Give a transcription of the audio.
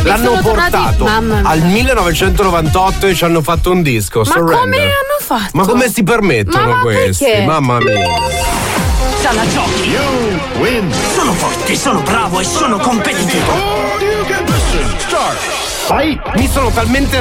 l'hanno portato al 1998 e ci hanno fatto un disco. Ma Surrender. come hanno fatto? Ma come si permettono Ma questi? perché? Mamma mia. Sala giochi. You win. Sono forte, sono bravo e sono competitivo. Before you get listen, start. Fight. Mi sono talmente